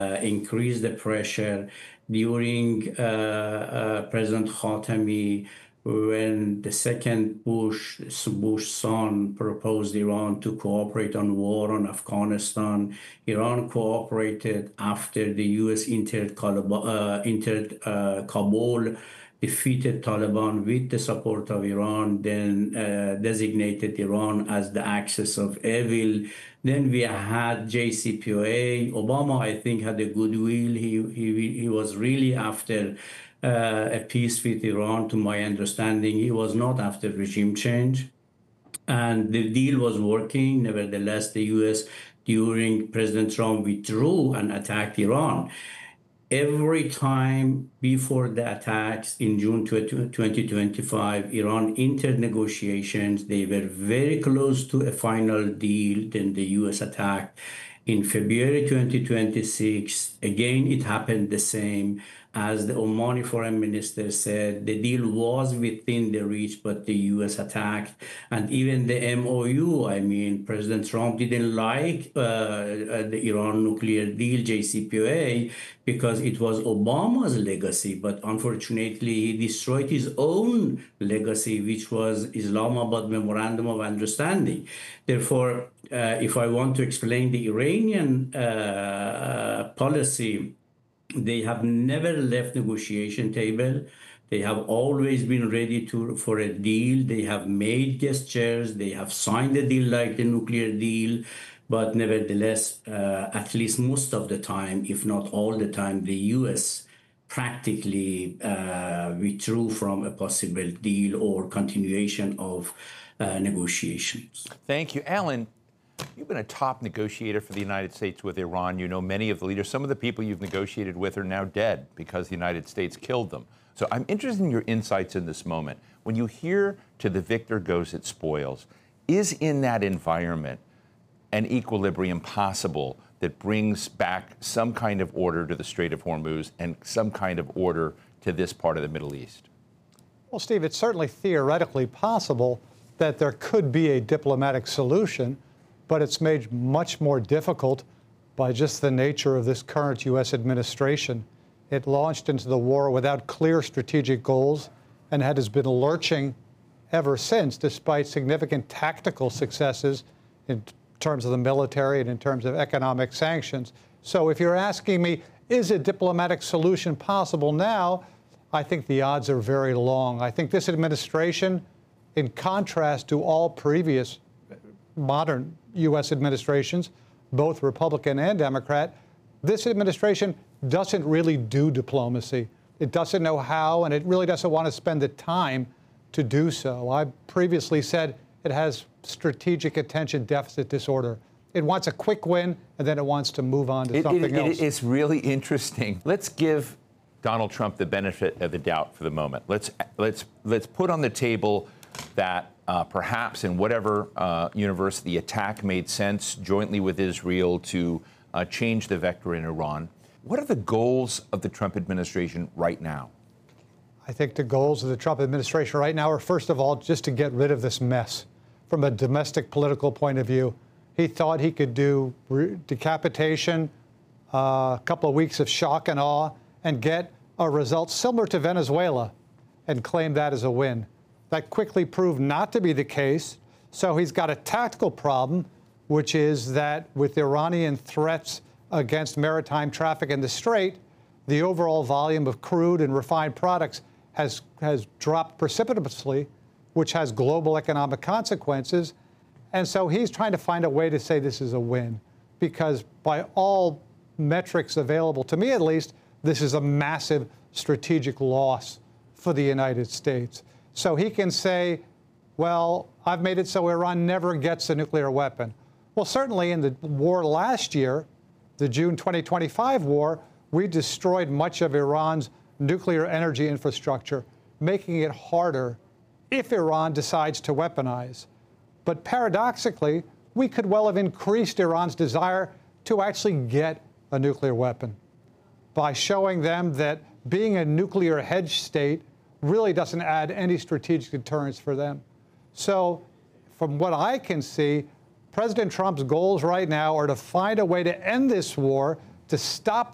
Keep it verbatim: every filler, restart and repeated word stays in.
increase the pressure during uh, uh, President Khatami, when the second Bush, Bush son proposed Iran to cooperate on war on Afghanistan. Iran cooperated after the U S entered, uh, entered uh, Kabul, defeated Taliban with the support of Iran, then uh, designated Iran as the axis of evil. Then we had J C P O A. Obama, I think, had a goodwill. He, he, he was really after uh, a peace with Iran, to my understanding. He was not after regime change. And the deal was working. Nevertheless, the U S, during President Trump, withdrew and attacked Iran. Every time before the attacks in June twenty twenty-five, Iran entered negotiations. They were very close to a final deal. Then the U S attacked. In February twenty twenty-six, again, it happened the same. As the Omani foreign minister said, the deal was within the reach, but the U S attacked. And even the M O U, I mean, President Trump didn't like uh, the Iran nuclear deal, J C P O A, because it was Obama's legacy. But unfortunately, he destroyed his own legacy, which was Islamabad Memorandum of Understanding. Therefore, uh, if I want to explain the Iranian uh, policy, they have never left negotiation table. They have always been ready to for a deal. They have made gestures. They have signed a deal like the nuclear deal. But nevertheless, uh, at least most of the time, if not all the time, the U S practically uh, withdrew from a possible deal or continuation of uh, negotiations. Thank you. Alan, you've been a top negotiator for the United States with Iran. You know many of the leaders. Some of the people you've negotiated with are now dead because the United States killed them. So I'm interested in your insights in this moment. When you hear "to the victor goes its spoils," is in that environment an equilibrium possible that brings back some kind of order to the Strait of Hormuz and some kind of order to this part of the Middle East? Well, Steve, it's certainly theoretically possible that there could be a diplomatic solution, but it's made much more difficult by just the nature of this current U S administration. It launched into the war without clear strategic goals and has been lurching ever since, despite significant tactical successes in terms of the military and in terms of economic sanctions. So if you're asking me, is a diplomatic solution possible now? I think the odds are very long. I think this administration, in contrast to all previous modern U S administrations, both Republican and Democrat, this administration doesn't really do diplomacy. It doesn't know how, and it really doesn't want to spend the time to do so. I previously said it has strategic attention deficit disorder. It wants a quick win, and then it wants to move on to it, something it, else. It, it's really interesting. Let's give Donald Trump the benefit of the doubt for the moment. Let's let's let's put on the table that uh, perhaps in whatever uh, universe the attack made sense jointly with Israel to uh, change the vector in Iran. What are the goals of the Trump administration right now? I think the goals of the Trump administration right now are, first of all, just to get rid of this mess. From a domestic political point of view, he thought he could do decapitation, uh, a couple of weeks of shock and awe, and get a result similar to Venezuela and claim that as a win. That quickly proved not to be the case. So he's got a tactical problem, which is that with Iranian threats against maritime traffic in the Strait, the overall volume of crude and refined products has, has dropped precipitously, which has global economic consequences. And so he's trying to find a way to say this is a win, because by all metrics available to me, at least, this is a massive strategic loss for the United States. So he can say, well, I've made it so Iran never gets a nuclear weapon. Well, certainly in the war last year, the June twenty twenty-five war, we destroyed much of Iran's nuclear energy infrastructure, making it harder if Iran decides to weaponize. But paradoxically, we could well have increased Iran's desire to actually get a nuclear weapon by showing them that being a nuclear hedge state really doesn't add any strategic deterrence for them. So from what I can see, President Trump's goals right now are to find a way to end this war, to stop